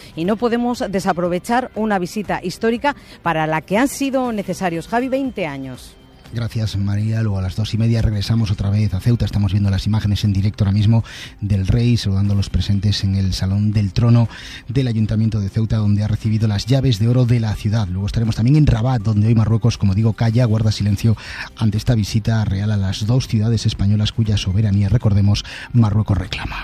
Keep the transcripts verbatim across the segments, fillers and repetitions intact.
y no podemos desaprovechar una visita histórica para la que han sido necesarios, Javi, veinte años. Gracias, María. Luego a las dos y media regresamos otra vez a Ceuta. Estamos viendo las imágenes en directo ahora mismo del rey saludando a los presentes en el Salón del Trono del Ayuntamiento de Ceuta, donde ha recibido las llaves de oro de la ciudad. Luego estaremos también en Rabat, donde hoy Marruecos, como digo, calla, guarda silencio ante esta visita real a las dos ciudades españolas cuya soberanía, recordemos, Marruecos reclama.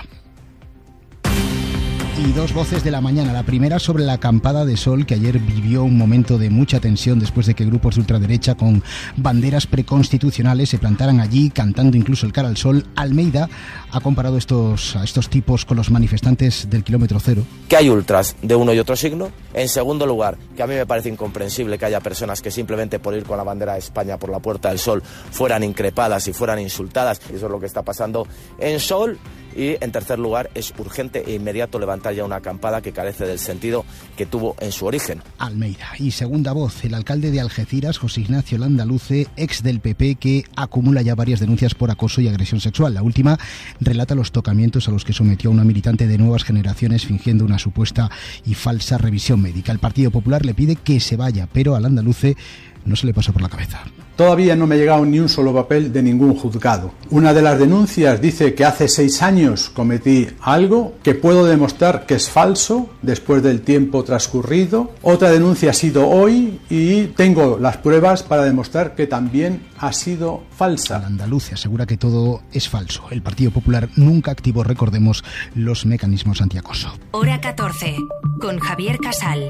Y dos voces de la mañana. La primera sobre la acampada de Sol, que ayer vivió un momento de mucha tensión después de que grupos de ultraderecha con banderas preconstitucionales se plantaran allí, cantando incluso el cara al sol. Almeida ha comparado estos, a estos tipos con los manifestantes del kilómetro cero. Que hay ultras de uno y otro signo. En segundo lugar, que a mí me parece incomprensible que haya personas que simplemente por ir con la bandera de España por la Puerta del Sol fueran increpadas y fueran insultadas. Y eso es lo que está pasando en Sol. Y en tercer lugar, es urgente e inmediato levantar ya una acampada que carece del sentido que tuvo en su origen. Almeida. Y segunda voz, el alcalde de Algeciras, José Ignacio Landaluce, ex del P P, que acumula ya varias denuncias por acoso y agresión sexual. La última relata los tocamientos a los que sometió a una militante de Nuevas Generaciones fingiendo una supuesta y falsa revisión médica. El Partido Popular le pide que se vaya, pero al Landaluce no se le pasó por la cabeza. Todavía no me ha llegado ni un solo papel de ningún juzgado. Una de las denuncias dice que hace seis años cometí algo que puedo demostrar que es falso después del tiempo transcurrido. Otra denuncia ha sido hoy y tengo las pruebas para demostrar que también ha sido falsa. El andaluz asegura que todo es falso. El Partido Popular nunca activó, recordemos, los mecanismos antiacoso. Hora catorce, con Javier Casal.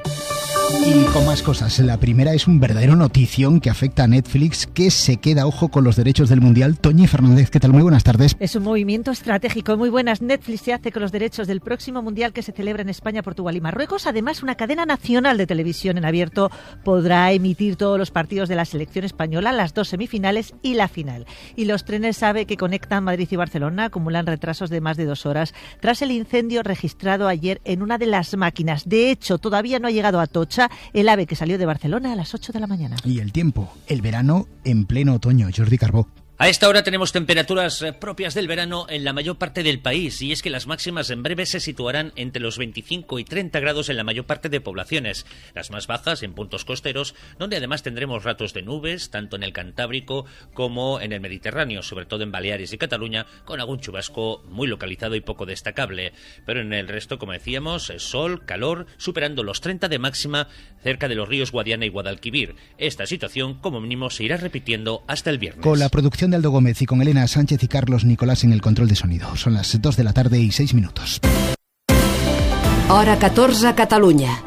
Y con más cosas. La primera es un verdadero notición que afecta a Netflix, que se queda, ojo, con los derechos del Mundial. Toñi Fernández, ¿qué tal? Muy buenas tardes. Es un movimiento estratégico. Muy buenas. Netflix se hace con los derechos del próximo Mundial que se celebra en España, Portugal y Marruecos. Además, una cadena nacional de televisión en abierto podrá emitir todos los partidos de la selección española, las dos semifinales y la final. Y los trenes AVE que conectan Madrid y Barcelona acumulan retrasos de más de dos horas tras el incendio registrado ayer en una de las máquinas. De hecho, todavía no ha llegado a Atocha el AVE que salió de Barcelona a las ocho de la mañana. Y el tiempo, el verano en pleno otoño. Jordi Carbó. A esta hora tenemos temperaturas propias del verano en la mayor parte del país, y es que las máximas en breve se situarán entre los veinticinco y treinta grados en la mayor parte de poblaciones, las más bajas en puntos costeros, donde además tendremos ratos de nubes, tanto en el Cantábrico como en el Mediterráneo, sobre todo en Baleares y Cataluña, con algún chubasco muy localizado y poco destacable. Pero en el resto, como decíamos, sol, calor, superando los treinta de máxima cerca de los ríos Guadiana y Guadalquivir. Esta situación, como mínimo, se irá repitiendo hasta el viernes. Con la producción de Aldo Gómez y con Elena Sánchez y Carlos Nicolás en el control de sonido. Son las dos de la tarde y seis minutos. Hora catorze, Catalunya.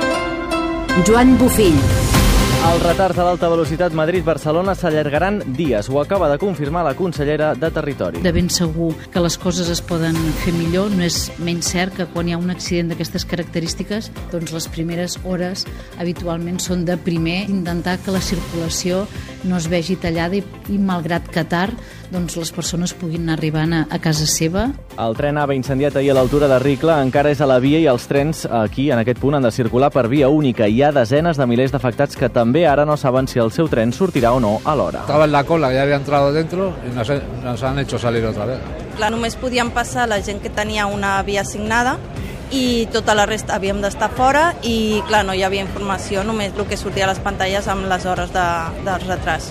Joan Bufill. Els retards a l'alta velocitat Madrid-Barcelona s'allargaran dies. Ho acaba de confirmar la consellera de Territori. De ben segur que les coses es poden fer millor. No és menys cert que quan hi ha un accident d'aquestes característiques, doncs les primeres hores habitualment són de primer intentar que la circulació no es vegi tallada i, i malgrat que tard, doncs les persones puguin anar arribant a, a casa seva. El tren AVE incendiat ahir a l'altura de Ricla encara és a la via i els trens aquí, en aquest punt, han de circular per via única. Hi ha desenes de milers d'afectats que també ara no saben si el seu tren sortirà o no a l'hora. Estaba en la cola, ya había entrado dentro y nos, nos han hecho salir otra vez. Clar, només podien passar la gent que tenia una via assignada i tota la resta havíem d'estar fora i, clar, no hi havia informació, només el que sortia a les pantalles amb les hores de, del retras.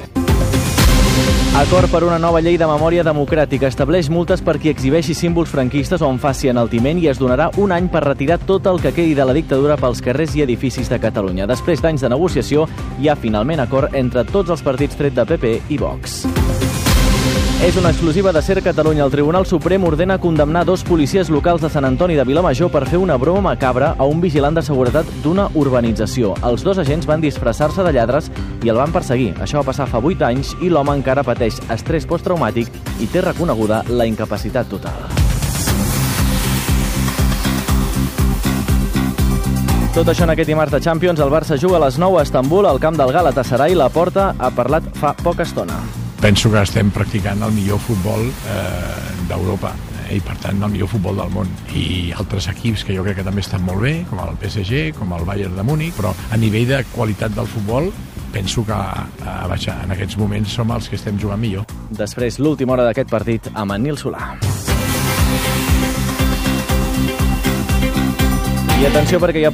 Acord per una nova llei de memòria democràtica. Estableix multes per qui exhibeixi símbols franquistes o en faci enaltiment i es donarà un any per retirar tot el que quedi de la dictadura pels carrers i edificis de Catalunya. Després d'anys de negociació, hi ha finalment acord entre tots els partits tret de P P i Vox. És una exclusiva de Ser Catalunya. El Tribunal Suprem ordena condemnar dos policies locals de Sant Antoni de Vilamajor per fer una broma macabra a un vigilant de seguretat d'una urbanització. Els dos agents van disfressar-se de lladres i el van perseguir. Això va passar fa vuit anys i l'home encara pateix estrès posttraumàtic i té reconeguda la incapacitat total. Tot això en aquest dimarts de Champions. El Barça juga a les nou a Estambul, al camp del Galatasaray. La Porta ha parlat fa poca estona. Penso que estem practicant el millor futbol eh, d'Europa eh, i per tant el millor futbol del món, i altres equips que jo crec que també estan molt bé, com el P S G, com el Bayern de Múnich, però a nivell de qualitat del futbol penso que a baixar en aquests moments som els que estem jugant millor. Després l'última hora d'aquest partit amb en Nil Solà. I atenció perquè hi ha